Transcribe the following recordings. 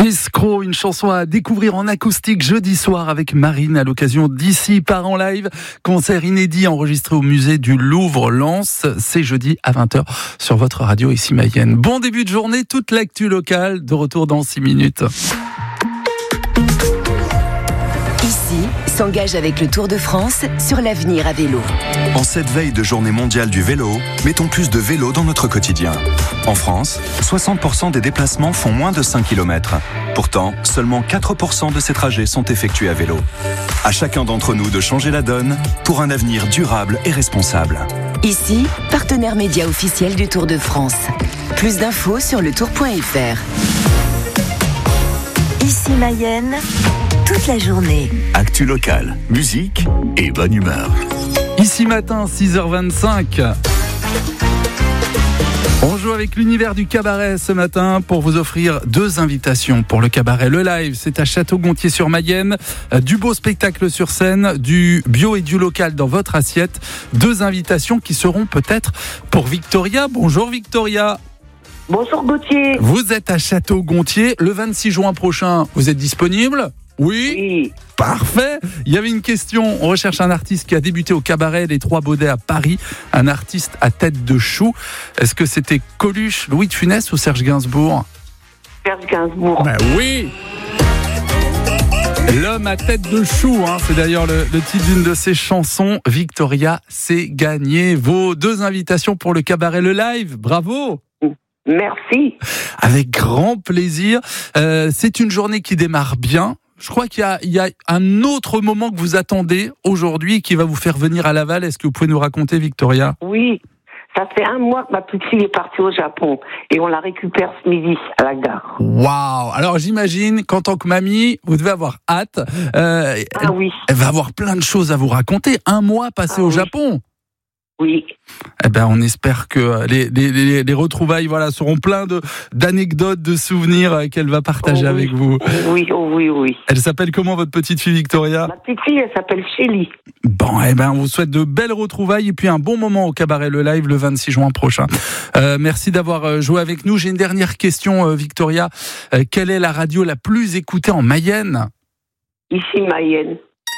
Chris Crow, une chanson à découvrir en acoustique jeudi soir avec Marine à l'occasion d'Ici part en live. Concert inédit enregistré au musée du Louvre-Lens. C'est jeudi à 20h sur votre radio ici Mayenne. Bon début de journée, toute l'actu locale. De retour dans 6 minutes. Ici s'engage avec le Tour de France sur l'avenir à vélo. En cette veille de journée mondiale du vélo, mettons plus de vélo dans notre quotidien. En France, 60% des déplacements font moins de 5 km. Pourtant, seulement 4% de ces trajets sont effectués à vélo. À chacun d'entre nous de changer la donne pour un avenir durable et responsable. Ici, partenaire média officiel du Tour de France. Plus d'infos sur letour.fr. Ici Mayenne, toute la journée. Actu locale, musique et bonne humeur. Ici matin, 6h25. On joue avec l'univers du cabaret ce matin pour vous offrir 2 invitations pour le cabaret. Le live, c'est à Château-Gontier-sur-Mayenne. Du beau spectacle sur scène, du bio et du local dans votre assiette. 2 invitations qui seront peut-être pour Victoria. Bonjour Victoria. Bonjour Gauthier. Vous êtes à Château-Gontier. Le 26 juin prochain, vous êtes disponible ? Oui. Parfait. Il y avait une question. On recherche un artiste qui a débuté au cabaret Les Trois Baudets à Paris. Un artiste à tête de chou. Est-ce que c'était Coluche, Louis de Funès ou Serge Gainsbourg ? Serge Gainsbourg. Ben oui. L'homme à tête de chou, hein. C'est d'ailleurs le titre d'une de ses chansons. Victoria, c'est gagné. Vos 2 invitations pour le cabaret Le Live. Bravo. Merci. Avec grand plaisir. C'est une journée qui démarre bien. Je crois qu'il y a un autre moment que vous attendez aujourd'hui qui va vous faire venir à Laval. Est-ce que vous pouvez nous raconter, Victoria ? Oui, ça fait 1 mois que ma petite fille est partie au Japon et on la récupère ce midi à la gare. Waouh ! Alors j'imagine qu'en tant que mamie, vous devez avoir hâte. Oui. Elle va avoir plein de choses à vous raconter. 1 mois passé au Japon. Oui. Eh ben, on espère que les retrouvailles, seront plein d'anecdotes, de souvenirs qu'elle va partager avec vous. Oui. Elle s'appelle comment votre petite fille Victoria ? Ma petite fille, elle s'appelle Chélie. Bon, on vous souhaite de belles retrouvailles et puis un bon moment au cabaret Le Live le 26 juin prochain. Merci d'avoir joué avec nous. J'ai une dernière question, Victoria. Quelle est la radio la plus écoutée en Mayenne ? Ici Mayenne.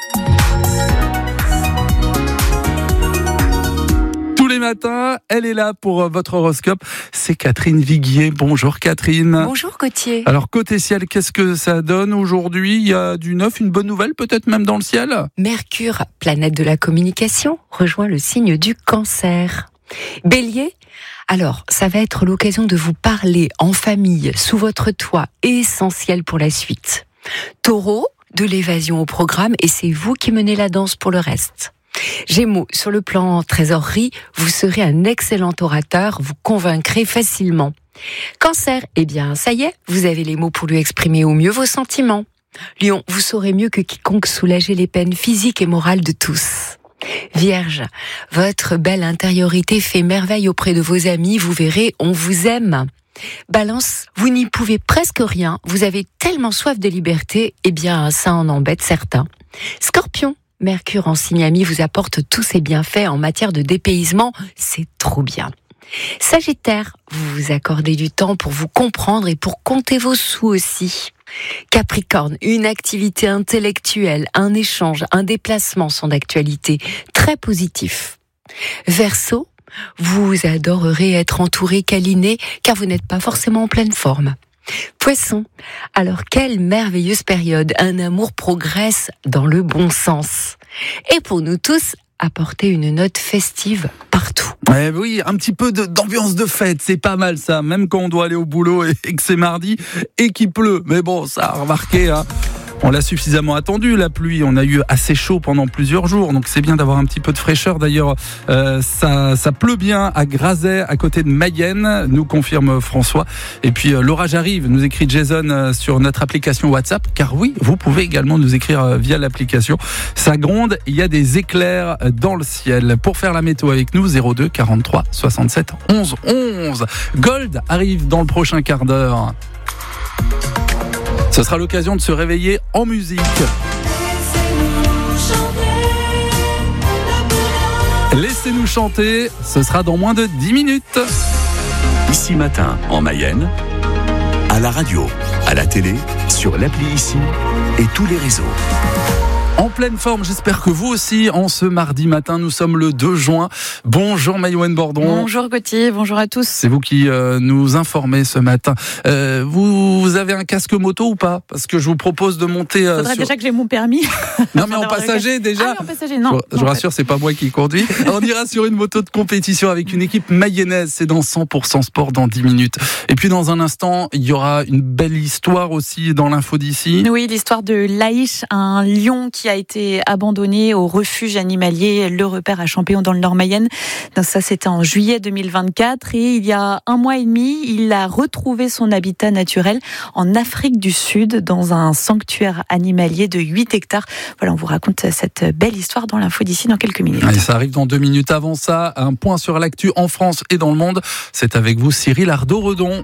Les matins, elle est là pour votre horoscope. C'est Catherine Viguier. Bonjour Catherine. Bonjour Gauthier. Alors côté ciel, qu'est-ce que ça donne aujourd'hui ? Il y a du neuf, une bonne nouvelle peut-être même dans le ciel ? Mercure, planète de la communication, rejoint le signe du Cancer. Bélier, alors ça va être l'occasion de vous parler en famille, sous votre toit, essentiel pour la suite. Taureau, de l'évasion au programme et c'est vous qui menez la danse pour le reste. Gémeaux, sur le plan trésorerie, vous serez un excellent orateur, vous convaincrez facilement. Cancer, ça y est, vous avez les mots pour lui exprimer au mieux vos sentiments. Lion, vous saurez mieux que quiconque soulager les peines physiques et morales de tous. Vierge, votre belle intériorité fait merveille auprès de vos amis, vous verrez, on vous aime. Balance, vous n'y pouvez presque rien, vous avez tellement soif de liberté, ça en embête certains. Scorpion, Mercure en signe ami vous apporte tous ses bienfaits en matière de dépaysement, c'est trop bien. Sagittaire, vous vous accordez du temps pour vous comprendre et pour compter vos sous aussi. Capricorne, une activité intellectuelle, un échange, un déplacement sont d'actualité, très positif. Verseau, vous adorerez être entouré, câliné, car vous n'êtes pas forcément en pleine forme. Poisson, alors quelle merveilleuse période, un amour progresse dans le bon sens. Et pour nous tous, apporter une note festive partout. Oui, un petit peu d'ambiance de fête, c'est pas mal ça, même quand on doit aller au boulot et que c'est mardi et qu'il pleut. Mais bon, ça a remarqué, on l'a suffisamment attendu, la pluie. On a eu assez chaud pendant plusieurs jours, donc c'est bien d'avoir un petit peu de fraîcheur. D'ailleurs, ça pleut bien à Grazet, à côté de Mayenne, nous confirme François. Et puis l'orage arrive, nous écrit Jason sur notre application WhatsApp. Car oui, vous pouvez également nous écrire via l'application. Ça gronde, il y a des éclairs dans le ciel. Pour faire la météo avec nous, 02 43 67 11 11. Gold arrive dans le prochain quart d'heure. Ce sera l'occasion de se réveiller en musique. Laissez-nous chanter, ce sera dans moins de 10 minutes. Ici matin, en Mayenne, à la radio, à la télé, sur l'appli ici et tous les réseaux. En pleine forme, j'espère que vous aussi, en ce mardi matin, nous sommes le 2 juin. Bonjour Maïwenn Bordon. Bonjour Gauthier, bonjour à tous. C'est vous qui nous informez ce matin. Vous avez un casque moto ou pas ? Parce que je vous propose de monter... Faudrait déjà que j'ai mon permis. Non mais en passager déjà. Ah oui, en passager, non. Je vous rassure, c'est pas moi qui conduis. On ira sur une moto de compétition avec une équipe mayonnaise. C'est dans 100% sport dans 10 minutes. Et puis dans un instant, il y aura une belle histoire aussi dans l'info d'ici. Oui, l'histoire de Laïch, un lion qui a été abandonné au refuge animalier Le Repère à Champéon dans le Nord-Mayenne. Donc ça, c'était en juillet 2024 et il y a 1 mois et demi, il a retrouvé son habitat naturel en Afrique du Sud dans un sanctuaire animalier de 8 hectares. Voilà, on vous raconte cette belle histoire dans l'info d'ici dans quelques minutes. Allez, ça arrive dans 2 minutes. Avant ça, un point sur l'actu en France et dans le monde. C'est avec vous Cyril Ardo-Redon.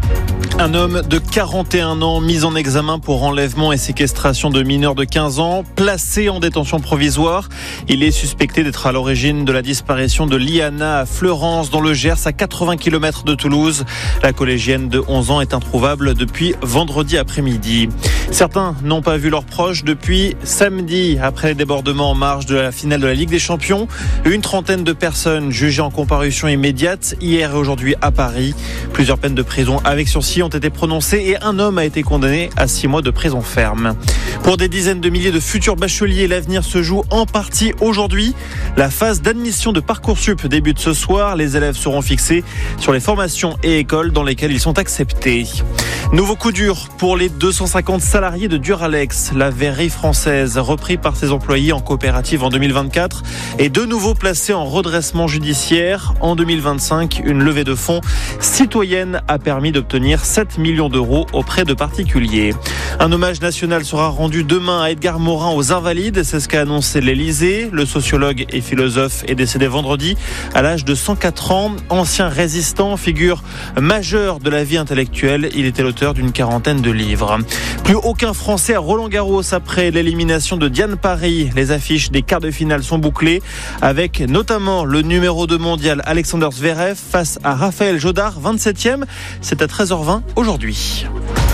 Un homme de 41 ans mis en examen pour enlèvement et séquestration de mineurs de 15 ans, placé en détention provisoire. Il est suspecté d'être à l'origine de la disparition de Liana à Fleurance dans le Gers, à 80 km de Toulouse. La collégienne de 11 ans est introuvable depuis vendredi après-midi. Certains n'ont pas vu leurs proches depuis samedi, après les débordements en marge de la finale de la Ligue des Champions. Une trentaine de personnes jugées en comparution immédiate hier et aujourd'hui à Paris. Plusieurs peines de prison avec sursis ont été prononcées et un homme a été condamné à 6 mois de prison ferme. Pour des dizaines de milliers de futurs bacheliers, l'avenir se joue en partie aujourd'hui. La phase d'admission de Parcoursup débute ce soir. Les élèves seront fixés sur les formations et écoles dans lesquelles ils sont acceptés. Nouveau coup dur pour les 250 salariés de Duralex. La verrerie française, repris par ses employés en coopérative en 2024, est de nouveau placée en redressement judiciaire. En 2025, une levée de fonds citoyenne a permis d'obtenir 7 millions d'euros auprès de particuliers. Un hommage national sera rendu demain à Edgar Morin aux Invalides. C'est ce qu'a annoncé l'Élysée. Le sociologue et philosophe est décédé vendredi à l'âge de 104 ans. Ancien résistant, figure majeure de la vie intellectuelle. Il était l'auteur d'une quarantaine de livres. Plus aucun Français à Roland-Garros après l'élimination de Diane Parry. Les affiches des quarts de finale sont bouclées avec notamment le numéro 2 mondial Alexander Zverev face à Raphaël Jodard, 27e. C'est à 13h20 aujourd'hui.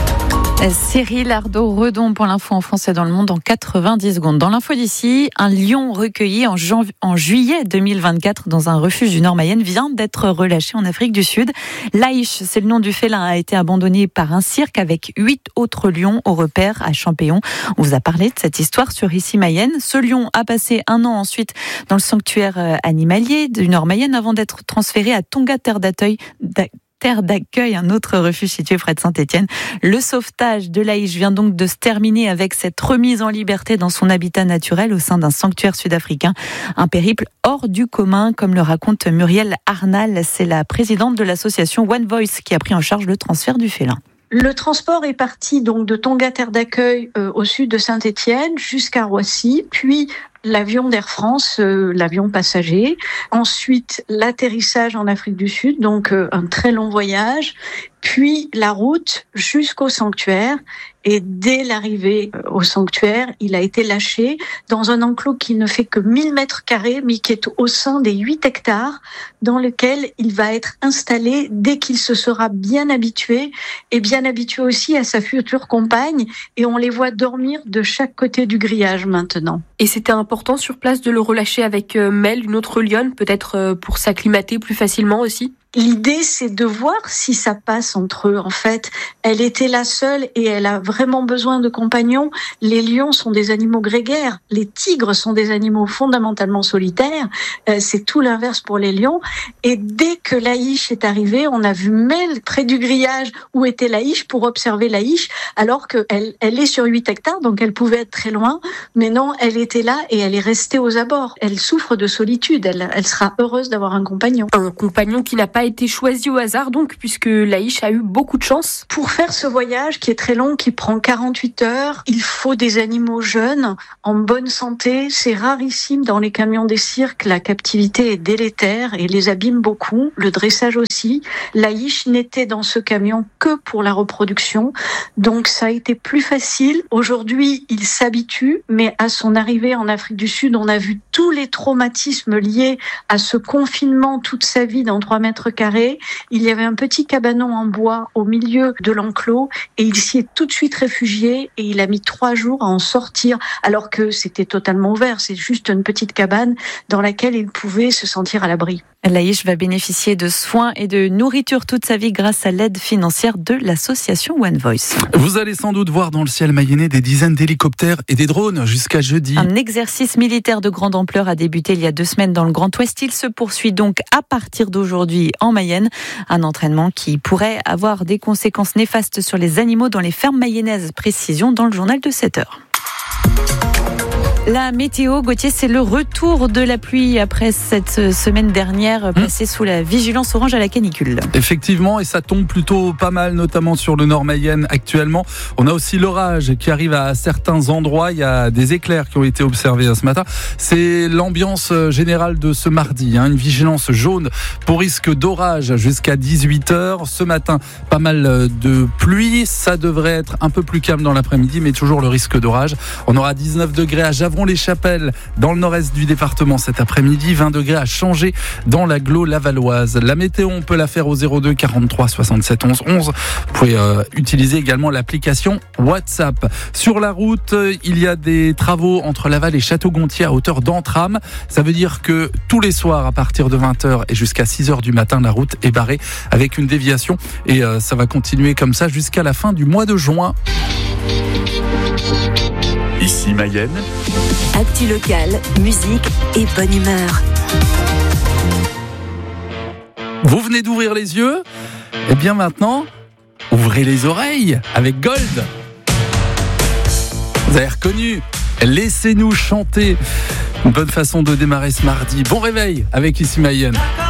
Cyril Ardo-Redon pour l'info en français dans le monde en 90 secondes. Dans l'info d'ici, un lion recueilli en juillet 2024 dans un refuge du Nord-Mayenne vient d'être relâché en Afrique du Sud. Laïch, c'est le nom du félin, a été abandonné par un cirque avec 8 autres lions au Repère à Champéon. On vous a parlé de cette histoire sur Ici Mayenne. Ce lion a passé 1 an ensuite dans le sanctuaire animalier du Nord-Mayenne avant d'être transféré à Tonga, terre d'accueil, un autre refuge situé près de Saint-Étienne. Le sauvetage de Laïch vient donc de se terminer avec cette remise en liberté dans son habitat naturel au sein d'un sanctuaire sud-africain. Un périple hors du commun, comme le raconte Muriel Arnal. C'est la présidente de l'association One Voice qui a pris en charge le transfert du félin. Le transport est parti donc de Tonga, terre d'accueil, au sud de Saint-Étienne jusqu'à Roissy, puis l'avion d'Air France, l'avion passager. Ensuite, l'atterrissage en Afrique du Sud, donc un très long voyage. Puis la route jusqu'au sanctuaire. Et dès l'arrivée au sanctuaire, il a été lâché dans un enclos qui ne fait que 1000 mètres carrés, mais qui est au sein des 8 hectares, dans lequel il va être installé dès qu'il se sera bien habitué, et bien habitué aussi à sa future compagne. Et on les voit dormir de chaque côté du grillage maintenant. Et c'était important sur place de le relâcher avec Mel, une autre lionne, peut-être pour s'acclimater plus facilement aussi ? L'idée, c'est de voir si ça passe entre eux. En fait, elle était la seule et elle a vraiment besoin de compagnons. Les lions sont des animaux grégaires. Les tigres sont des animaux fondamentalement solitaires. C'est tout l'inverse pour les lions. Et dès que Laïch est arrivée, on a vu Mel près du grillage où était Laïch pour observer Laïch, alors qu'elle est sur 8 hectares, donc elle pouvait être très loin. Mais non, elle était là et elle est restée aux abords. Elle souffre de solitude. Elle sera heureuse d'avoir un compagnon. Un compagnon qui n'a pas été choisi au hasard donc, puisque Laïch a eu beaucoup de chance. Pour faire ce voyage qui est très long, qui prend 48 heures, il faut des animaux jeunes, en bonne santé. C'est rarissime dans les camions des cirques. La captivité est délétère et les abîme beaucoup. Le dressage aussi. Laïch n'était dans ce camion que pour la reproduction. Donc ça a été plus facile. Aujourd'hui, il s'habitue, mais à son arrivée en Afrique du Sud, on a vu tous les traumatismes liés à ce confinement toute sa vie dans 3 mètres mètres carrés. Il y avait un petit cabanon en bois au milieu de l'enclos et il s'y est tout de suite réfugié et il a mis 3 jours à en sortir alors que c'était totalement ouvert. C'est juste une petite cabane dans laquelle il pouvait se sentir à l'abri. Laïch va bénéficier de soins et de nourriture toute sa vie grâce à l'aide financière de l'association One Voice. Vous allez sans doute voir dans le ciel mayennais des dizaines d'hélicoptères et des drones jusqu'à jeudi. Un exercice militaire de grande ampleur a débuté il y a 2 semaines dans le Grand Ouest. Il se poursuit donc à partir d'aujourd'hui en Mayenne. Un entraînement qui pourrait avoir des conséquences néfastes sur les animaux dans les fermes mayennaises. Précision dans le journal de 7h. La météo, Gauthier, c'est le retour de la pluie après cette semaine dernière placée sous la vigilance orange à la canicule. Effectivement, et ça tombe plutôt pas mal, notamment sur le nord Mayenne actuellement. On a aussi l'orage qui arrive à certains endroits. Il y a des éclairs qui ont été observés ce matin. C'est l'ambiance générale de ce mardi. Une vigilance jaune pour risque d'orage jusqu'à 18h. Ce matin, pas mal de pluie. Ça devrait être un peu plus calme dans l'après-midi, mais toujours le risque d'orage. On aura 19 degrés à Javron-les-Chapelles, dans le nord-est du département cet après-midi, 20 degrés à Changé, dans l'agglo lavalloise. La météo, on peut la faire au 02 43 67 11 11. Vous pouvez utiliser également l'application WhatsApp. Sur la route, il y a des travaux entre Laval et Château-Gontier à hauteur d'Entram. Ça veut dire que tous les soirs, à partir de 20h et jusqu'à 6h du matin, la route est barrée avec une déviation. Et ça va continuer comme ça jusqu'à la fin du mois de juin. Ici Mayenne. Actu locale, musique et bonne humeur. Vous venez d'ouvrir les yeux ? Eh bien maintenant, ouvrez les oreilles avec Gold. Vous avez reconnu ? Laissez-nous chanter. Une bonne façon de démarrer ce mardi. Bon réveil avec Ici Mayenne.